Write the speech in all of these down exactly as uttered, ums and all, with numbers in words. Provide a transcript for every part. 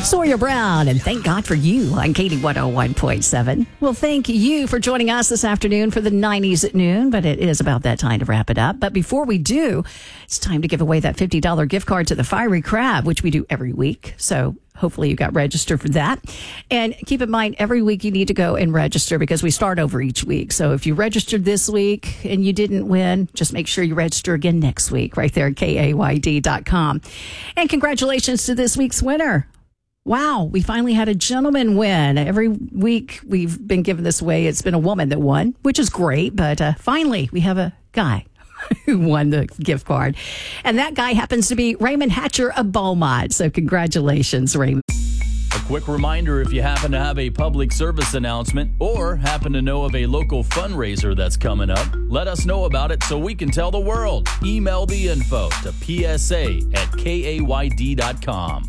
Sawyer Brown, and thank God for you on Katie one oh one point seven. Well, thank you for joining us this afternoon for the nineties at noon, but it is about that time to wrap it up. But before we do, it's time to give away that fifty dollars gift card to the Fiery Crab, which we do every week. So hopefully you got registered for that. And keep in mind, every week you need to go and register because we start over each week. So if you registered this week and you didn't win, just make sure you register again next week right there at K A Y D dot com. And congratulations to this week's winner. Wow, we finally had a gentleman win. Every week we've been giving this away. It's been a woman that won, which is great. But uh, finally, we have a guy who won the gift card. And that guy happens to be Raymond Hatcher of Beaumont. So congratulations, Raymond. A quick reminder, if you happen to have a public service announcement or happen to know of a local fundraiser that's coming up, let us know about it so we can tell the world. Email the info to P S A at K A Y D dot com.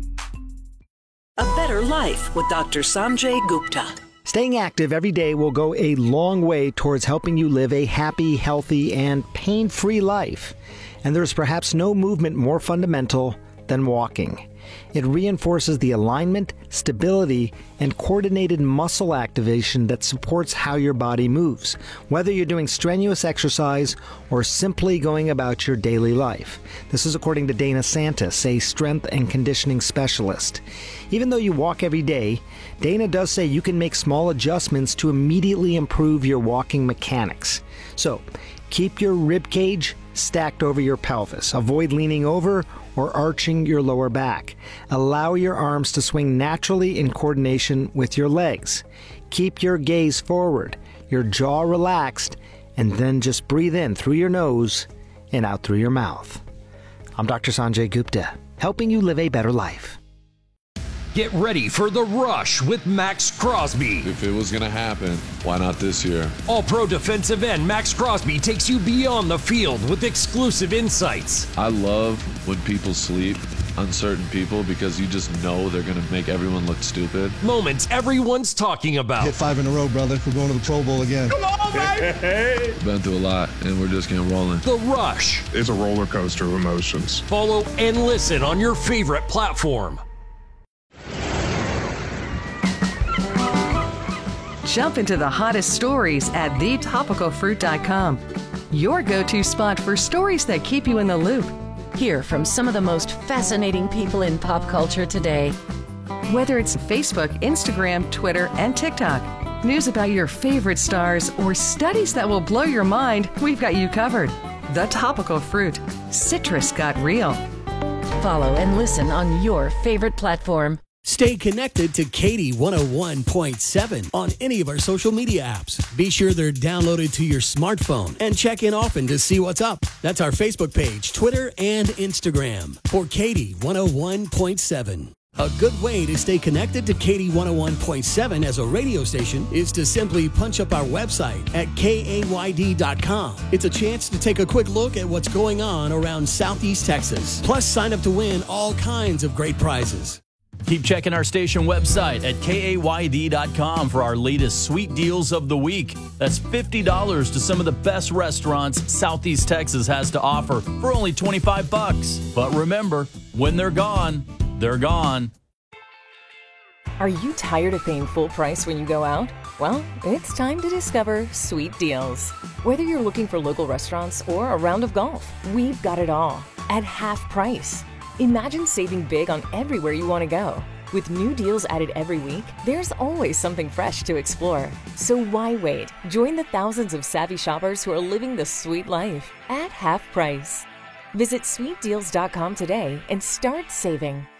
A Better Life with Doctor Sanjay Gupta. Staying active every day will go a long way towards helping you live a happy, healthy, and pain-free life. And there's perhaps no movement more fundamental than walking. It reinforces the alignment, stability, and coordinated muscle activation that supports how your body moves, whether you're doing strenuous exercise or simply going about your daily life. This is according to Dana Santis, a strength and conditioning specialist. Even though you walk every day, Dana does say you can make small adjustments to immediately improve your walking mechanics. So, keep your rib cage stacked over your pelvis. Avoid leaning over or arching your lower back. Allow your arms to swing naturally in coordination with your legs. Keep your gaze forward, your jaw relaxed, and then just breathe in through your nose and out through your mouth. I'm Doctor Sanjay Gupta, helping you live a better life. Get ready for The Rush with Max Crosby. If it was going to happen, why not this year? All-pro defensive end Max Crosby takes you beyond the field with exclusive insights. I love when people sleep on certain people because you just know they're going to make everyone look stupid. Moments everyone's talking about. Hit five in a row, brother. We're going to the Pro Bowl again. Come on, baby! Been through a lot, and we're just getting rolling. The Rush. It's a roller coaster of emotions. Follow and listen on your favorite platform. Jump into the hottest stories at the topical fruit dot com. Your go-to spot for stories that keep you in the loop. Hear from some of the most fascinating people in pop culture today. Whether it's Facebook, Instagram, Twitter, and TikTok, news about your favorite stars, or studies that will blow your mind, we've got you covered. The Topical Fruit. Citrus got real. Follow and listen on your favorite platform. Stay connected to Katie one oh one point seven on any of our social media apps. Be sure they're downloaded to your smartphone and check in often to see what's up. That's our Facebook page, Twitter, and Instagram for Katie one oh one point seven. A good way to stay connected to Katie one oh one point seven as a radio station is to simply punch up our website at K A Y D dot com. It's a chance to take a quick look at what's going on around Southeast Texas. Plus, sign up to win all kinds of great prizes. Keep checking our station website at K A Y D dot com for our latest sweet deals of the week. That's fifty dollars to some of the best restaurants Southeast Texas has to offer for only twenty-five bucks. But remember, when they're gone, they're gone. Are you tired of paying full price when you go out? Well, it's time to discover Sweet Deals. Whether you're looking for local restaurants or a round of golf, we've got it all at half price. Imagine saving big on everywhere you want to go. With new deals added every week, there's always something fresh to explore. So why wait? Join the thousands of savvy shoppers who are living the sweet life at half price. Visit sweet deals dot com today and start saving.